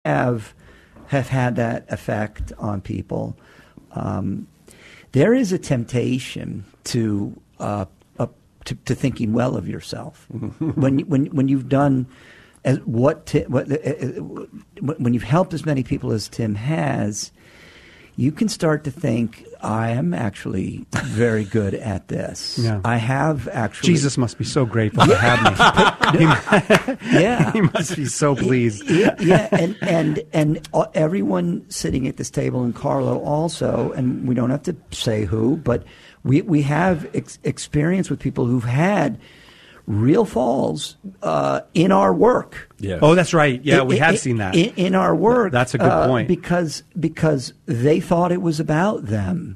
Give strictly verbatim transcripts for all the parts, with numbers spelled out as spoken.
have have had that effect on people, um, there is a temptation to, uh, uh, to to thinking well of yourself when when when you've done as what, Tim, what uh, when you've helped as many people as Tim has. You can start to think, I am actually very good at this. Yeah. I have actually. Jesus must be so grateful to have me. he, yeah, he must be so pleased. Yeah, yeah. and and and everyone sitting at this table, and Carlo also, and we don't have to say who, but we we have ex- experience with people who've had real falls uh, in our work. Yes. Oh, that's right. Yeah, In- we have in- seen that. in, in our work. That's a good uh, point. because because they thought it was about them,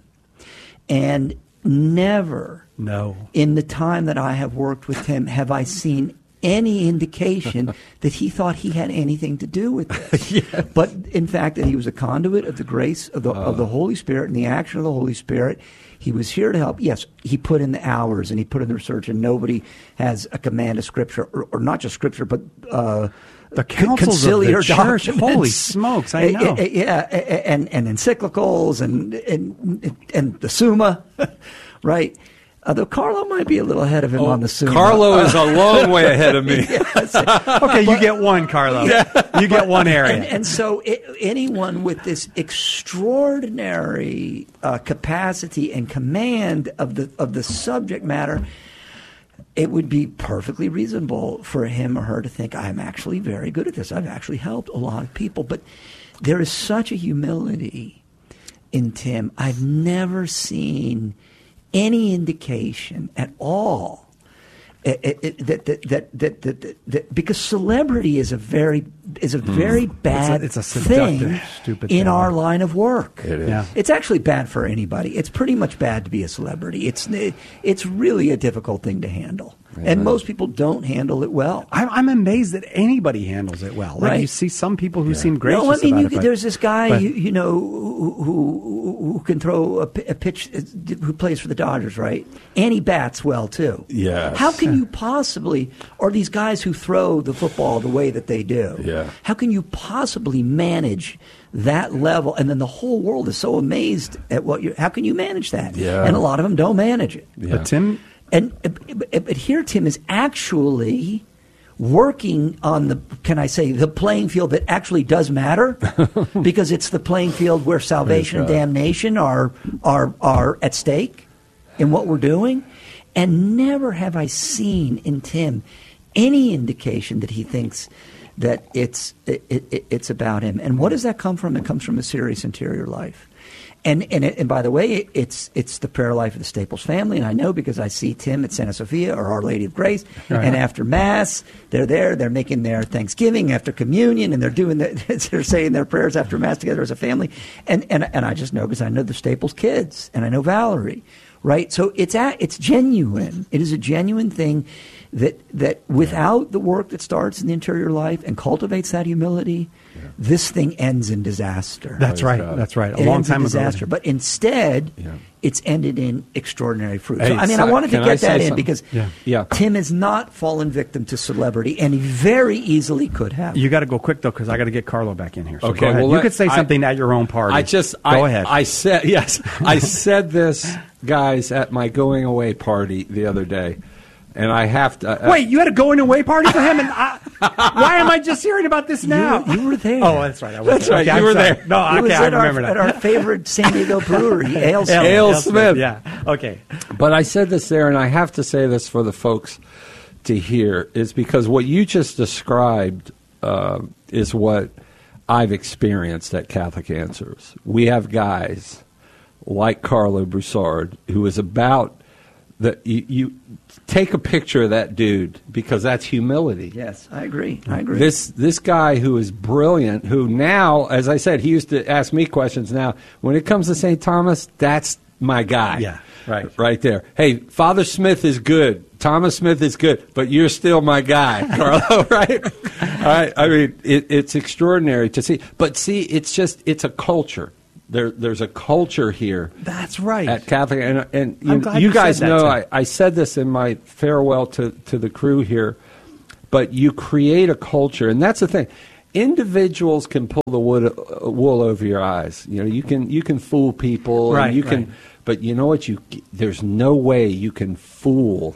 and never No. in the time that I have worked with him have I seen any indication that he thought he had anything to do with this. Yes. But in fact, that he was a conduit of the grace of the of the Holy Spirit and the action of the Holy Spirit. He was here to help. Yes, he put in the hours and he put in the research, and nobody has a command of Scripture, or, or not just Scripture, but uh, The councils of the conciliar church. documents. Holy smokes, I know. Uh, uh, Yeah, uh, and and encyclicals and and and the Summa, right? Although Carlo might be a little ahead of him Oh, on the Summa. Carlo is a long way ahead of me. Yes. Okay, you get one, Carlo. You get one area. And, and so it, anyone with this extraordinary uh, capacity and command of the of the subject matter, it would be perfectly reasonable for him or her to think, I'm actually very good at this. I've actually helped a lot of people. But there is such a humility in Tim. I've never seen any indication at all it, it, it, that, that, that, that, that, that because celebrity is a very is a very bad It's a- it's a thing seductive, stupid in thing. our line of work. It is. Yeah. It's actually bad for anybody. It's pretty much bad to be a celebrity. It's it's really a difficult thing to handle, and most people don't handle it well. I'm, I'm amazed that anybody handles it well. Like Right. you see some people who seem gracious No, I mean, about you it, could, but- there's this guy, but- you, you know, who, who who can throw a, pi- a pitch, who plays for the Dodgers, right? And he bats well too. Yes. How can you possibly, or these guys who throw the football the way that they do? Yeah. How can you possibly manage that level? And then the whole world is so amazed at what you. How can you manage that? Yeah. And a lot of them don't manage it. Yeah. But Tim, And but but here, Tim is actually working on the, can I say, the playing field that actually does matter, because it's the playing field where salvation and God. damnation are are are at stake in what we're doing. And never have I seen in Tim any indication that he thinks that it's it, it, it's about him. And what does that come from? It comes from a serious interior life. And and it, and by the way, it's it's the prayer life of the Staples family, and I know because I see Tim at Santa Sophia or Our Lady of Grace, Right. and after Mass, they're there, they're making their Thanksgiving after communion, and they're doing the, they're saying their prayers after Mass together as a family, and and and I just know because I know the Staples kids, and I know Valerie, right? So it's at, it's genuine. It is a genuine thing that that without the work that starts in the interior life and cultivates that humility, this thing ends in disaster. that's Praise right. God. That's right. A It long ends in time ago. disaster. But instead, Yeah. it's ended in extraordinary fruit. Hey, so, I mean, so- I wanted to can get I say that in something? because Yeah. Yeah. Tim has not fallen victim to celebrity, and he very easily could have. You got to go quick though, because I got to get Carlo back in here. So Okay, go ahead. well, you let- could say I- something at your own party. I just go I, ahead. I said yes. I said this, guys, at my going away party the other day, and I have to. Uh, Wait, you had a going away party for him, and I, why am I just hearing about this now? You, you were there. Oh, that's right. I was That's there. right, Okay, you I'm were sorry. there. No, It okay, was I at, our, remember at that. our favorite San Diego brewery, Ale Smith. Ale Smith. Yeah. Okay. But I said this there, and I have to say this for the folks to hear, is because what you just described uh, is what I've experienced at Catholic Answers. We have guys like Carlo Broussard, who is about the you, you take a picture of that dude, because that's humility. Yes, I agree. I agree. This this guy who is brilliant, who now, as I said, he used to ask me questions. Now, when it comes to Saint Thomas, that's my guy. Yeah, right. Right there. Hey, Father Smith is good. Thomas Smith is good, but you're still my guy, Carlo, right? All right. I mean, it, it's extraordinary to see. But see, it's just, it's a culture. There, there's a culture here. That's right. At Catholic, and, and I'm you, glad you you guys said that, know Tim. I, I said this in my farewell to, to the crew here, but you create a culture, and that's the thing. individuals can pull the wood, uh, wool over your eyes. You know, you can you can fool people, Right, and you can, right. but you know what? You there's no way you can fool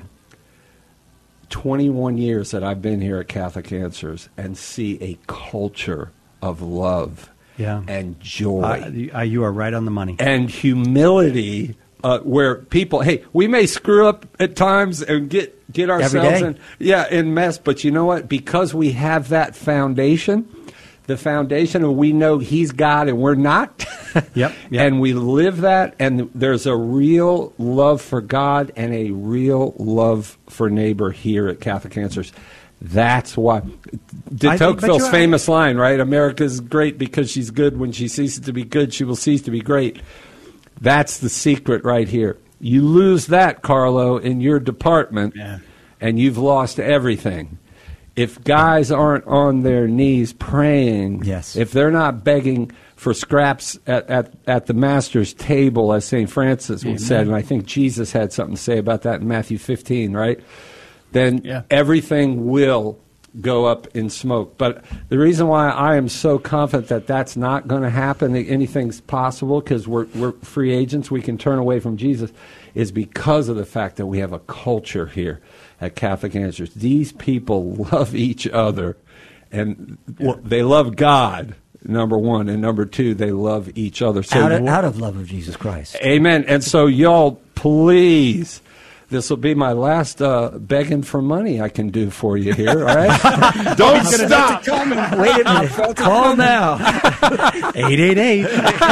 twenty-one years that I've been here at Catholic Answers and see a culture of love Yeah. and joy Uh, you- uh, you are right on the money. and humility, uh, where people, hey, we may screw up at times and get get ourselves day. in, yeah, in mess, but you know what? Because we have that foundation, the foundation, and we know He's God and we're not. Yep, yep. And we live that, and there's a real love for God and a real love for neighbor here at Catholic Answers. That's why. De I think- but Tocqueville's you're- famous line, right? America's great because she's good. When she ceases to be good, she will cease to be great. That's the secret right here. You lose that, Carlo, in your department, Yeah. and you've lost everything. If guys aren't on their knees praying, Yes. if they're not begging for scraps at, at, at the master's table, as Saint Francis would said, and I think Jesus had something to say about that in Matthew fifteen, right? Then Yeah. everything will go up in smoke. But the reason why I am so confident that that's not going to happen, that anything's possible, because we're, we're free agents, we can turn away from Jesus, is because of the fact that we have a culture here at Catholic Answers. These people love each other, and well, they love God, number one, and number two, they love each other. So out, of, out of love of Jesus Christ. Amen. And so, y'all, please, this will be my last uh, begging for money I can do for you here, all right? Don't stop. Wait a minute. Call now. eight eight eight.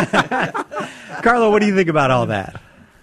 Carlo, what do you think about all that?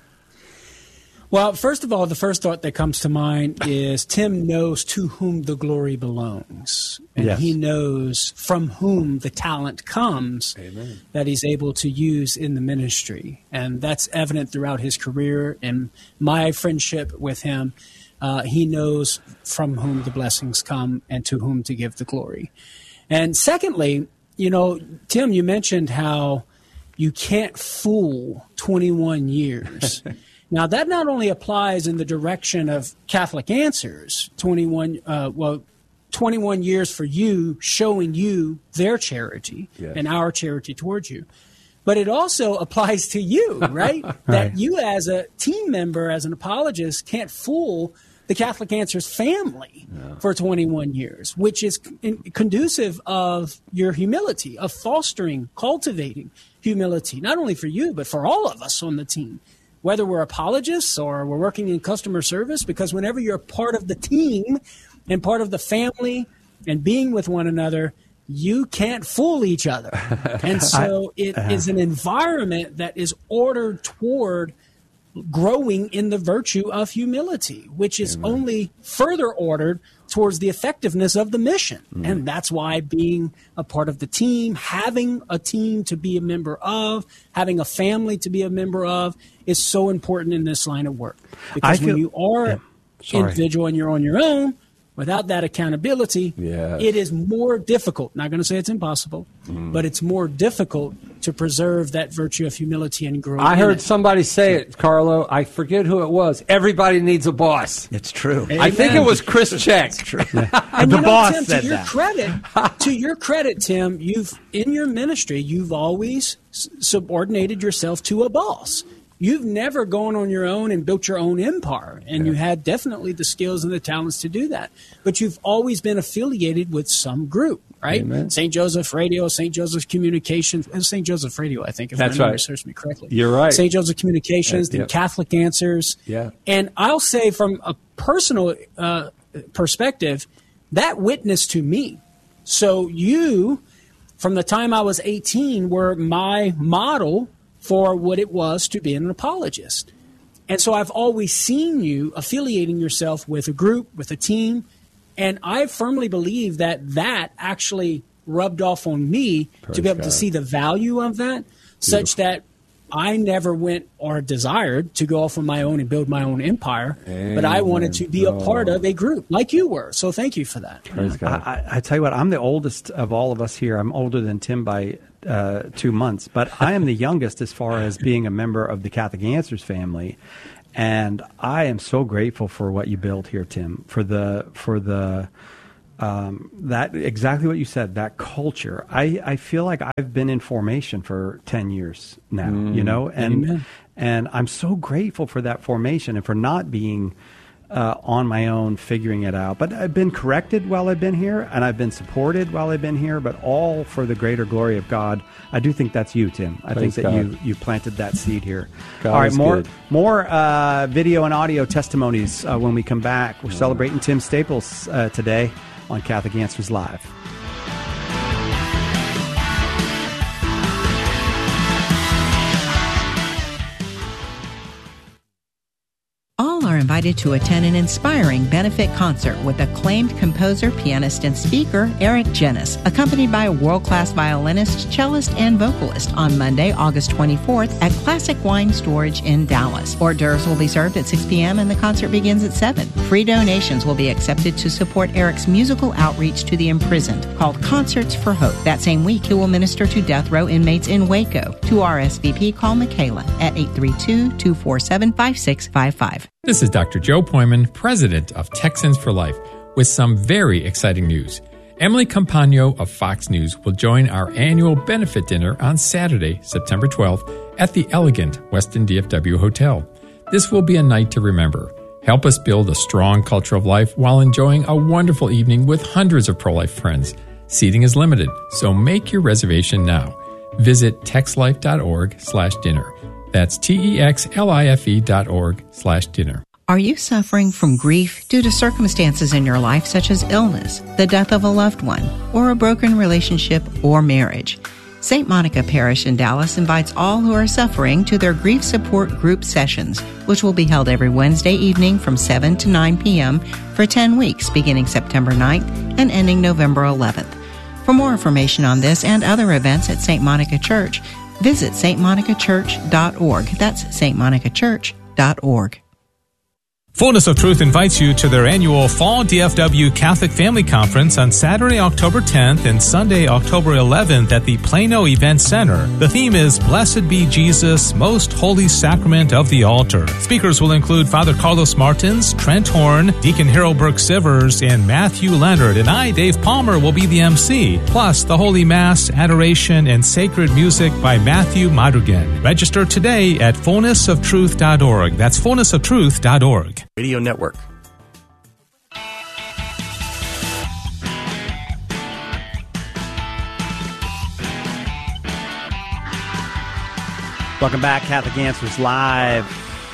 Well, first of all, the first thought that comes to mind is Tim knows to whom the glory belongs. And Yes. he knows from whom the talent comes Amen. that he's able to use in the ministry. And that's evident throughout his career and my friendship with him. Uh, he knows from whom the blessings come and to whom to give the glory. And secondly, you know, Tim, you mentioned how you can't fool twenty-one years. Now, that not only applies in the direction of Catholic Answers, twenty-one, uh, well, twenty-one years for you, showing you their charity Yes. and our charity towards you, but it also applies to you, right? Right. That you as a team member, as an apologist, can't fool the Catholic Answers family for twenty-one years, which is con- conducive of your humility, of fostering, cultivating humility, not only for you, but for all of us on the team. Whether we're apologists or we're working in customer service, because whenever you're part of the team and part of the family and being with one another, you can't fool each other. And so it is an environment that is ordered toward growing in the virtue of humility, which is Amen. only further ordered towards the effectiveness of the mission. Mm. And that's why being a part of the team, having a team to be a member of, having a family to be a member of is so important in this line of work. Because I feel- when you are yeah, sorry. individual and you're on your own, without that accountability, Yes. it is more difficult. Not going to say it's impossible, Mm. but it's more difficult to preserve that virtue of humility and grow. I in heard it. somebody say it, Carlo. I forget who it was. Everybody needs a boss. It's true. I think it was Chris Check. And The you know, boss Tim, said to your that. credit, to your credit, Tim, you've in your ministry, you've always s- subordinated yourself to a boss. You've never gone on your own and built your own empire, and you had definitely the skills and the talents to do that. But you've always been affiliated with some group, right? Amen. Saint Joseph Radio, Saint Joseph Communications, and Saint Joseph Radio, I think, if That's my memory right. serves me correctly. You're right. Saint Joseph Communications, Uh, the yep. Catholic Answers. Yeah. And I'll say from a personal uh, perspective, that witnessed to me. So you, from the time I was eighteen, were my model for what it was to be an apologist. And so I've always seen you affiliating yourself with a group, with a team, and I firmly believe that that actually rubbed off on me Praise to be able God. to see the value of that, such that I never went or desired to go off on my own and build my own empire, but I wanted to be a part of a group like you were. So thank you for that. Praise I, God. I, I tell you what, I'm the oldest of all of us here. I'm older than Tim by uh, two months, but I am the youngest as far as being a member of the Catholic Answers family. And I am so grateful for what you built here, Tim, for the for the um, that exactly what you said, that culture. I, I feel like I've been in formation for ten years now, mm. you know, and Amen. and I'm so grateful for that formation and for not being uh, on my own figuring it out. But I've been corrected while I've been here, and I've been supported while I've been here, but all for the greater glory of God. I do think that's you, Tim. I Praise think that God. you you planted that seed here. God all right, more good. more uh, video and audio testimonies uh, when we come back. We're yeah. celebrating Tim Staples uh, today on Catholic Answers Live. All are invited to attend an inspiring benefit concert with acclaimed composer, pianist, and speaker Eric Genis, accompanied by a world-class violinist, cellist, and vocalist on Monday, August twenty-fourth at Classic Wine Storage in Dallas. Hors d'oeuvres will be served at six p.m. and the concert begins at seven. Free donations will be accepted to support Eric's musical outreach to the imprisoned called Concerts for Hope. That same week, he will minister to death row inmates in Waco. To R S V P, call Michaela at eight three two, two four seven, five six five five. This is Doctor Joe Poyman, president of Texans for Life, with some very exciting news. Emily Campagno of Fox News will join our annual benefit dinner on Saturday, September twelfth, at the elegant Westin D F W Hotel. This will be a night to remember. Help us build a strong culture of life while enjoying a wonderful evening with hundreds of pro-life friends. Seating is limited, so make your reservation now. Visit texlife.org slash dinner. That's T-E-X-L-I-F-E dot org slash dinner. Are you suffering from grief due to circumstances in your life such as illness, the death of a loved one, or a broken relationship or marriage? Saint Monica Parish in Dallas invites all who are suffering to their grief support group sessions, which will be held every Wednesday evening from seven to nine p.m. for ten weeks, beginning September ninth and ending November eleventh. For more information on this and other events at Saint Monica Church, visit s t monica church dot org. That's s t monica church dot org. Fullness of Truth invites you to their annual Fall D F W Catholic Family Conference on Saturday, October tenth and Sunday, October eleventh at the Plano Event Center. The theme is Blessed be Jesus, Most Holy Sacrament of the Altar. Speakers will include Father Carlos Martins, Trent Horn, Deacon Harold Burke Sivers, and Matthew Leonard, and I, Dave Palmer, will be the M C. Plus, the Holy Mass, Adoration, and Sacred Music by Matthew Madrigan. Register today at fullness of truth dot org. That's fullness of truth dot org. Radio Network. Welcome back, Catholic Answers Live.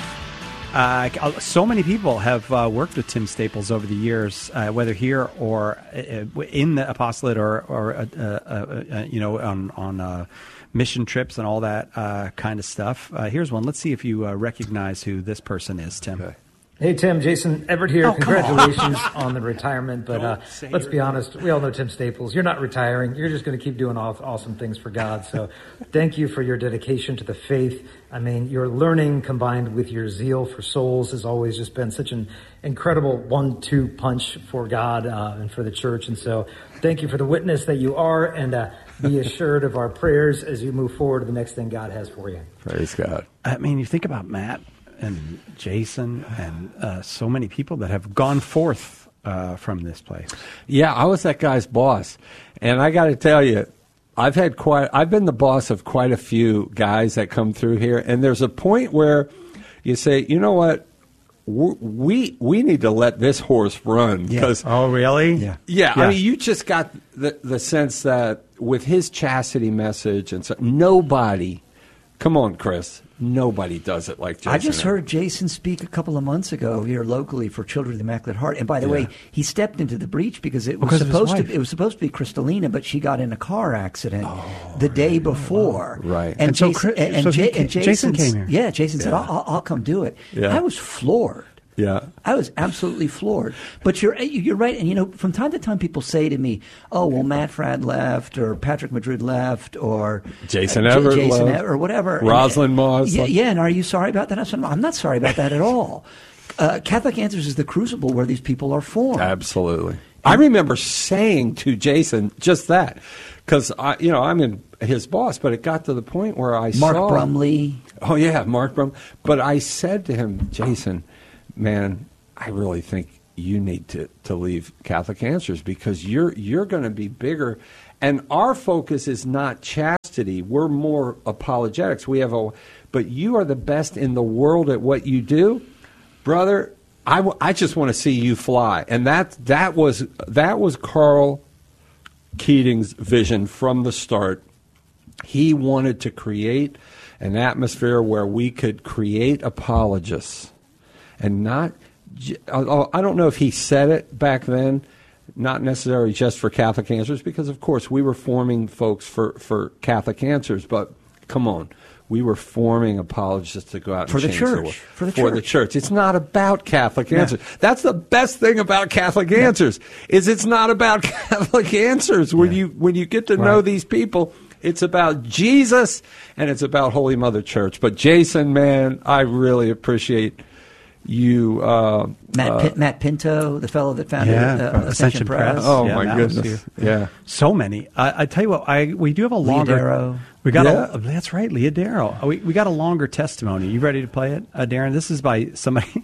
Uh, so many people have uh, worked with Tim Staples over the years, uh, whether here or uh, in the apostolate, or, or uh, uh, uh, you know, on on uh, mission trips and all that uh, kind of stuff. Uh, here's one. Let's see if you uh, recognize who this person is, Tim. Okay. Hey, Tim, Jason Everett here. Oh, Congratulations on. on the retirement. But uh, let's be honest, we all know Tim Staples. You're not retiring. You're just going to keep doing awesome things for God. So thank you for your dedication to the faith. I mean, your learning combined with your zeal for souls has always just been such an incredible one two punch for God uh, and for the church. And so thank you for the witness that you are, and uh, be assured of our prayers as you move forward to the next thing God has for you. Praise God. I mean, you think about Matt and Jason and uh, so many people that have gone forth uh, from this place. Yeah, I was that guy's boss, and I got to tell you, I've had quite. I've been the boss of quite a few guys that come through here, and there's a point where you say, you know what, we we need to let this horse run. Because yeah. Oh, really? Yeah. yeah. Yeah. I mean, you just got the the sense that with his chastity message and so, nobody. Come on, Chris. Nobody does it like Jason. I just heard Jason speak a couple of months ago here locally for Children of the Immaculate Heart. And by the yeah. way, he stepped into the breach because it was because supposed to it was supposed to be Kristalina, but she got in a car accident oh, the day before. Right. And, and Jason, so, and, and, so J- came, and Jason came here. Yeah, Jason yeah. said, I'll, I'll come do it. Yeah. I was floored. Yeah, I was absolutely floored. But you're you're right, and you know, from time to time, people say to me, "Oh, well, Matt Fradd left, or Patrick Madrid left, or Jason uh, Everett Jason left, Everett, or whatever." Rosalind Moss. Yeah, yeah, and are you sorry about that? I said, I'm not sorry about that at all. Uh, Catholic Answers is the crucible where these people are formed. Absolutely. I remember saying to Jason just that, because I, you know, I'm in his boss, but it got to the point where I Mark saw Brumley. Oh yeah, Mark Brumley. But I said to him, Jason, man, I really think you need to, to leave Catholic Answers because you're you're going to be bigger. And our focus is not chastity. We're more apologetics. We have a, but you are the best in the world at what you do, brother. I, w- I just want to see you fly. And that that was that was Carl Keating's vision from the start. He wanted to create an atmosphere where we could create apologists and not. I don't know if he said it back then, not necessarily just for Catholic Answers, because, of course, we were forming folks for, for Catholic Answers, but come on, we were forming apologists to go out and for the change church. the world. For the for church. the church. It's not about Catholic Yeah. Answers. That's the best thing about Catholic yeah. Answers, is it's not about Catholic Answers. When Yeah. you when you get to Right. know these people, it's about Jesus and it's about Holy Mother Church. But Jason, man, I really appreciate you, uh, Matt, uh, Pin- Matt Pinto, the fellow that founded Yeah, uh, from Ascension, Ascension Press. Press. oh Yeah, my that was goodness, you. yeah. So many. I, I tell you what, I we do have a longer. Darrow. We got Yeah. a. That's right, Leah Darrow. We we got a longer testimony. You ready to play it, uh, Darren? This is by somebody,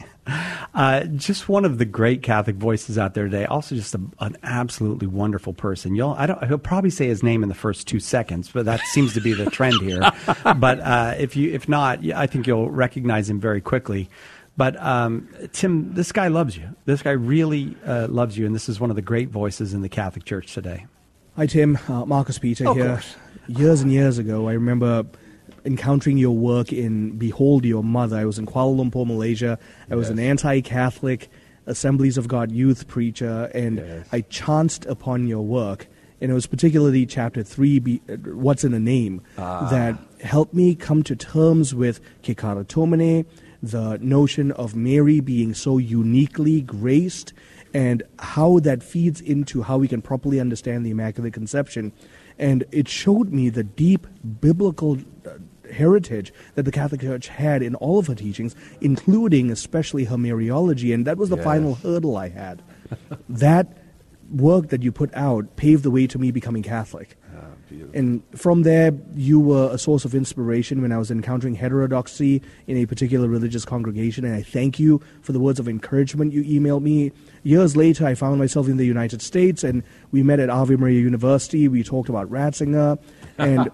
uh, just one of the great Catholic voices out there today. Also, just a, an absolutely wonderful person. You'll I don't. He'll probably say his name in the first two seconds, but that seems to be the trend here. But uh, if you if not, yeah, I think you'll recognize him very quickly. But, um, Tim, this guy loves you. This guy really uh, loves you, and this is one of the great voices in the Catholic Church today. Hi, Tim. Uh, Marcus Peter Of here. course. Years and years ago, I remember encountering your work in Behold Your Mother. I was in Kuala Lumpur, Malaysia. I was Yes. an anti-Catholic Assemblies of God youth preacher, and Yes. I chanced upon your work. And it was particularly chapter three, be, uh, What's in a Name, Ah. that helped me come to terms with Kekara Tomene, the notion of Mary being so uniquely graced, and how that feeds into how we can properly understand the Immaculate Conception. And it showed me the deep biblical uh, heritage that the Catholic Church had in all of her teachings, including especially her Mariology, and that was the Yes. final hurdle I had. That work that you put out paved the way to me becoming Catholic. And from there, you were a source of inspiration when I was encountering heterodoxy in a particular religious congregation, and I thank you for the words of encouragement you emailed me. Years later, I found myself in the United States, and we met at Ave Maria University. We talked about Ratzinger, and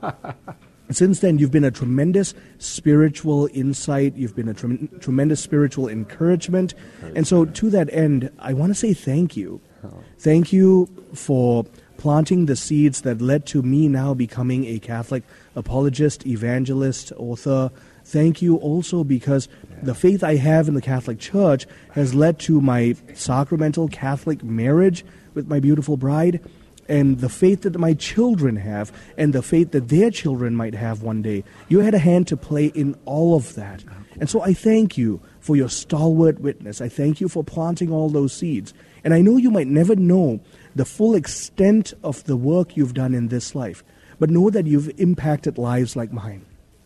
since then, you've been a tremendous spiritual insight. You've been a trem- tremendous spiritual encouragement. And so to that end, I want to say thank you. Thank you for planting the seeds that led to me now becoming a Catholic apologist, evangelist, author. Thank you also because the faith I have in the Catholic Church has led to my sacramental Catholic marriage with my beautiful bride, and the faith that my children have, and the faith that their children might have one day. You had a hand to play in all of that. And so I thank you for your stalwart witness. I thank you for planting all those seeds. And I know you might never know the full extent of the work you've done in this life, but know that you've impacted lives like mine.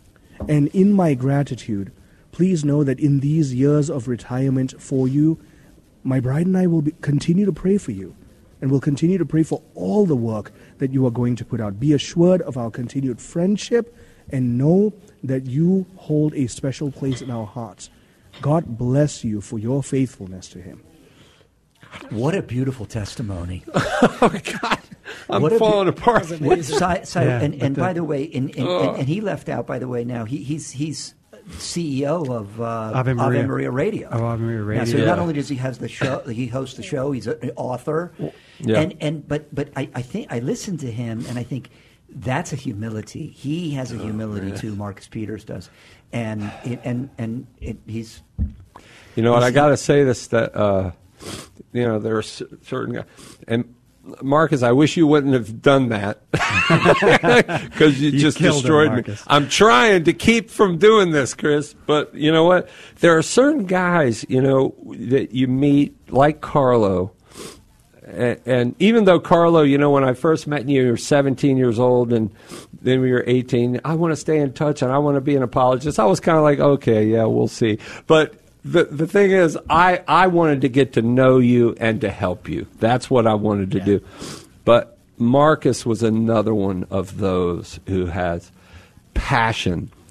And in my gratitude, please know that in these years of retirement for you, my bride and I will be, continue to pray for you, and will continue to pray for all the work that you are going to put out. Be assured of our continued friendship, and know that you hold a special place in our hearts. God bless you for your faithfulness to Him. What a beautiful testimony. Oh, God. I'm What a falling be- apart. What, si, si, Yeah, and and but by the- the way, and, and, and, and he left out, by the way, now he, he's he's C E O of uh, Ave Maria. Maria Radio. Of Ave Maria Now, Radio. so Yeah. not only does he has the show, he hosts the show, he's an author, Yeah. and and but but I, I think I listened to him, and I think that's a humility. He has a humility too. Marcus Peters does, and it, and and it, he's. You know what? I got to say this, that, uh, you know, there are c- certain guys. And Marcus, I wish you wouldn't have done that because you, You just killed him, destroyed me. Marcus. I'm trying to keep from doing this, Chris. But you know what? There are certain guys, you know, that you meet, like Carlo. And, and even though Carlo, you know, when I first met you, you were seventeen years old, and then we were eighteen. I want to stay in touch, and I want to be an apologist. I was kind of like, okay, yeah, we'll see. But the the thing is, I, I wanted to get to know you and to help you. That's what I wanted to do. But Marcus was another one of those who has passion.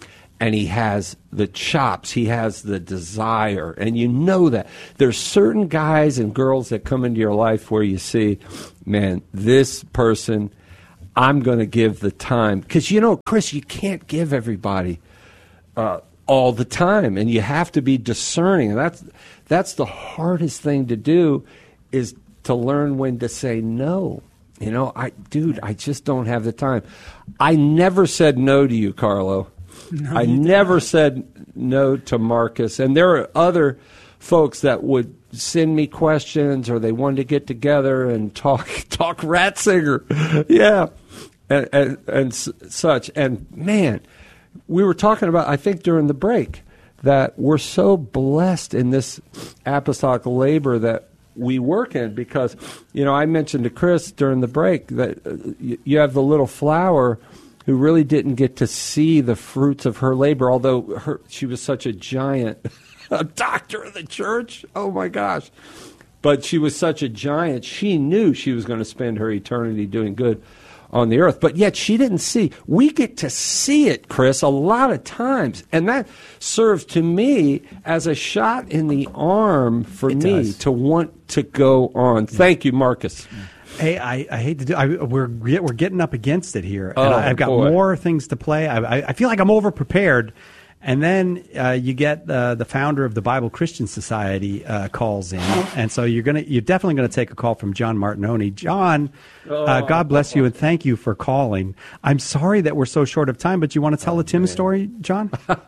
and he has the chops, he has the desire, and you know that. There's certain guys and girls that come into your life where you see, man, this person, I'm going to give the time. Because, you know, Chris, you can't give everybody uh, all the time, and you have to be discerning. And that's, that's the hardest thing to do, is to learn when to say no. You know, I, dude, I just don't have the time. I never said no to you, Carlo. No, I never not. said no to Marcus. And there are other folks that would send me questions, or they wanted to get together and talk talk Ratzinger. Yeah, and, and, and such. And, man, we were talking about, I think during the break, that we're so blessed in this apostolic labor that we work in, because, you know, I mentioned to Chris during the break that uh, you have the little flower who really didn't get to see the fruits of her labor, although her, she was such a giant a doctor of the church. Oh, my gosh. But she was such a giant. She knew she was going to spend her eternity doing good on the earth. But yet she didn't see. We get to see it, Chris, a lot of times. And that serves to me as a shot in the arm for it me does. to want to go on. Thank you, Marcus. Hey, I, I hate to do. I, we're we're getting up against it here, and oh, I, I've got boy. more things to play. I, I feel like I'm over prepared, and then uh, you get uh, the founder of the Bible Christian Society uh, calls in, and so you're gonna you're definitely gonna take a call from John Martinoni. John, oh, uh, God bless you, and thank you for calling. I'm sorry that we're so short of time, but you want to tell oh, a Tim man. story, John?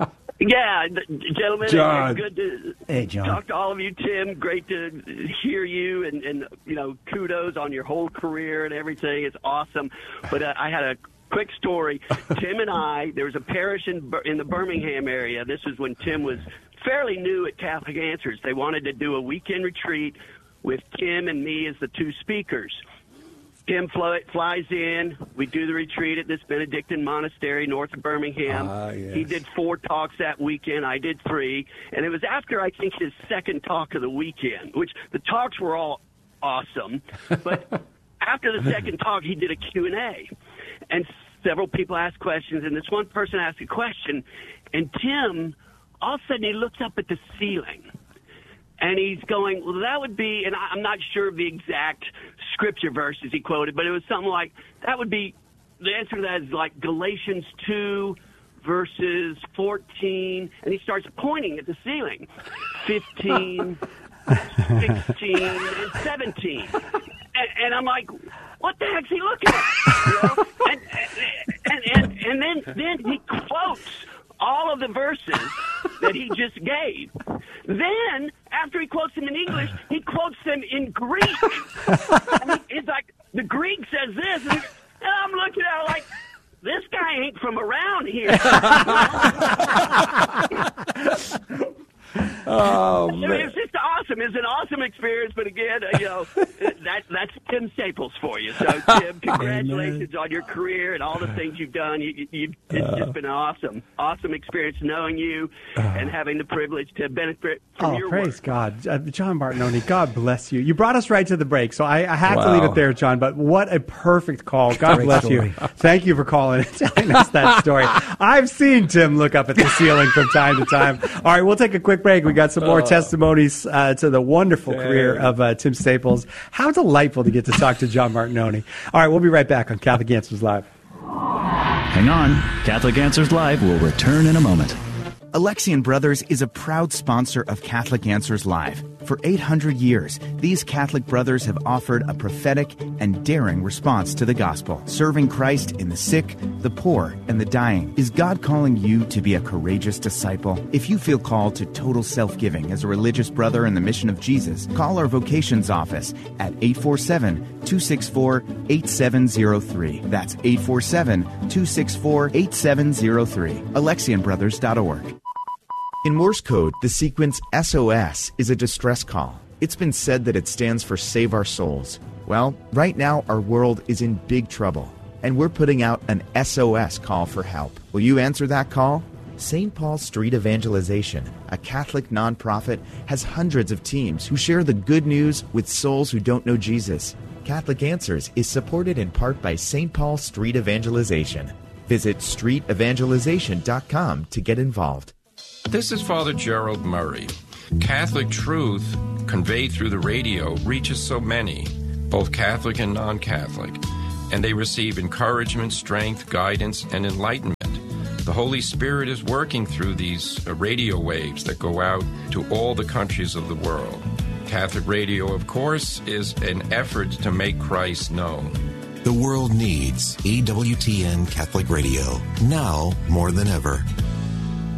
Yeah, gentlemen, John. It's good to hey, John. talk to all of you, Tim. Great to hear you, and, and you know, kudos on your whole career and everything. It's awesome. But uh, I had a quick story. Tim and I, there was a parish in in the Birmingham area. This was when Tim was fairly new at Catholic Answers. They wanted to do a weekend retreat with Tim and me as the two speakers. Tim fly, flies in. We do the retreat at this Benedictine monastery north of Birmingham. Ah, yes. He did four talks that weekend. I did three. And it was after, I think, his second talk of the weekend, which the talks were all awesome. But after the second talk, he did a Q and A. And several people asked questions. And this one person asked a question. And Tim, all of a sudden, he looks up at the ceiling. And he's going, well, that would be, and I'm not sure of the exact scripture verses he quoted, but it was something like, that would be, the answer to that is like Galatians two, verses fourteen, and he starts pointing at the ceiling, fifteen, sixteen, and seventeen. And, and I'm like, what the heck's he looking at? You know? and, and, and, and then, then he quotes all of the verses that he just gave. Then, after he quotes them in English, he quotes them in Greek. I mean, it's like, the Greek says this, and I'm looking at it like, this guy ain't from around here. Oh, I mean, man. it's just awesome. It's an awesome experience, but again, uh, you know, that, that's Tim Staples for you. So, Tim, congratulations Amen. on your career and all the things you've done. You, you, it's uh, just been an awesome, awesome experience knowing you uh, and having the privilege to benefit from oh, your praise work. God. Uh, John Martinoni, God bless you. You brought us right to the break, so I, I have wow. to leave it there, John, but what a perfect call. God Great bless story. you. Thank you for calling and telling us that story. I've seen Tim look up at the ceiling from time to time. All right, we'll take a quick break. We got some more uh, testimonies uh, to the wonderful dang. career of uh, Tim Staples. How delightful to get to talk to John Martinoni. All right, we'll be right back on Catholic Answers Live. Hang on. Catholic Answers Live will return in a moment. Alexian Brothers is a proud sponsor of Catholic Answers Live. For eight hundred years, these Catholic brothers have offered a prophetic and daring response to the gospel, serving Christ in the sick, the poor, and the dying. Is God calling you to be a courageous disciple? If you feel called to total self-giving as a religious brother in the mission of Jesus, call our vocations office at eight four seven, two six four, eight seven zero three. That's eight four seven, two six four, eight seven zero three. Alexian Brothers dot org. In Morse code, the sequence S O S is a distress call. It's been said that it stands for Save Our Souls. Well, right now our world is in big trouble, and we're putting out an S O S call for help. Will you answer that call? Saint Paul Street Evangelization, a Catholic nonprofit, has hundreds of teams who share the good news with souls who don't know Jesus. Catholic Answers is supported in part by Saint Paul Street Evangelization. Visit street evangelization dot com to get involved. This is Father Gerald Murray. Catholic truth conveyed through the radio reaches so many, both Catholic and non-Catholic, and they receive encouragement, strength, guidance, and enlightenment. The Holy Spirit is working through these radio waves that go out to all the countries of the world. Catholic radio, of course, is an effort to make Christ known. The world needs E W T N Catholic Radio, now more than ever.